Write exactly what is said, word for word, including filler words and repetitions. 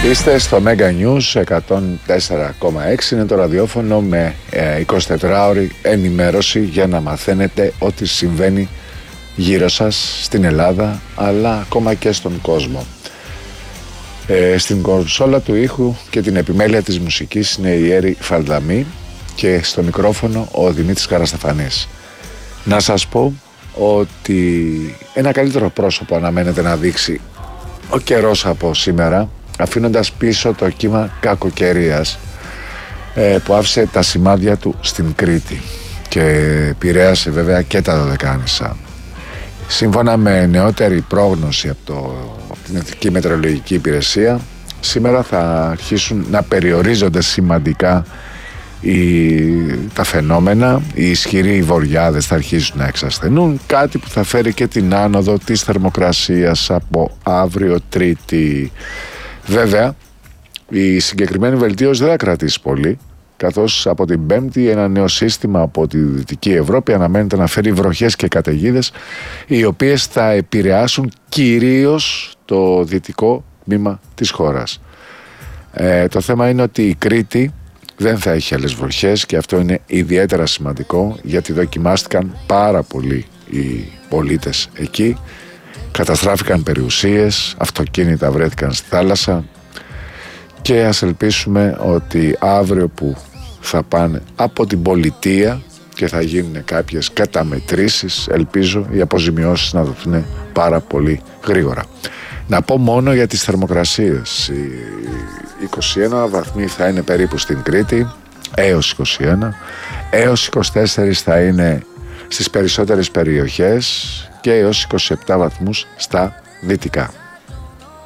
Είστε στο Mega News εκατόν τέσσερα κόμμα έξι, είναι το ραδιόφωνο με εικοσιτετράωρη ενημέρωση για να μαθαίνετε ό,τι συμβαίνει γύρω σας στην Ελλάδα αλλά ακόμα και στον κόσμο. Ε, στην κονσόλα του ήχου και την επιμέλεια της μουσικής είναι η Έρη Φαλδαμή και στο μικρόφωνο ο Δημήτρης Καραστεφανής. Να σας πω ότι ένα καλύτερο πρόσωπο αναμένεται να δείξει ο καιρός από σήμερα, αφήνοντας πίσω το κύμα κακοκαιρίας ε, που άφησε τα σημάδια του στην Κρήτη και επηρέασε βέβαια και τα Δωδεκάνησα. Σύμφωνα με νεότερη πρόγνωση από, το, από την Εθνική Μετεωρολογική Υπηρεσία, σήμερα θα αρχίσουν να περιορίζονται σημαντικά οι, τα φαινόμενα, οι ισχυροί βοριάδες θα αρχίσουν να εξασθενούν, κάτι που θα φέρει και την άνοδο της θερμοκρασίας από αύριο Τρίτη. Βέβαια, η συγκεκριμένη βελτίωση δεν θα κρατήσει πολύ, καθώς από την Πέμπτη ένα νέο σύστημα από τη Δυτική Ευρώπη αναμένεται να φέρει βροχές και καταιγίδες, οι οποίες θα επηρεάσουν κυρίως το δυτικό τμήμα της χώρας. Ε, το θέμα είναι ότι η Κρήτη δεν θα έχει άλλες βροχές και αυτό είναι ιδιαίτερα σημαντικό, γιατί δοκιμάστηκαν πάρα πολύ οι πολίτες εκεί. Καταστράφηκαν περιουσίες, αυτοκίνητα βρέθηκαν στη θάλασσα και ας ελπίσουμε ότι αύριο που θα πάνε από την πολιτεία και θα γίνουν κάποιες καταμετρήσεις, ελπίζω οι αποζημιώσεις να δοθούν πάρα πολύ γρήγορα. Να πω μόνο για τις θερμοκρασίες. Οι είκοσι ένα βαθμοί θα είναι περίπου στην Κρήτη, έως είκοσι ένα, έως είκοσι τέσσερα θα είναι στις περισσότερες περιοχές και έως είκοσι επτά βαθμούς στα δυτικά.